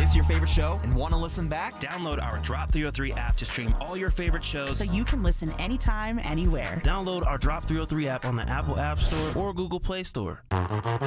miss your favorite show and want to listen back? Download our Drop 303 app to stream all your favorite shows so you can listen anytime, anywhere. Download our Drop 303 app on the Apple App Store or Google Play Store.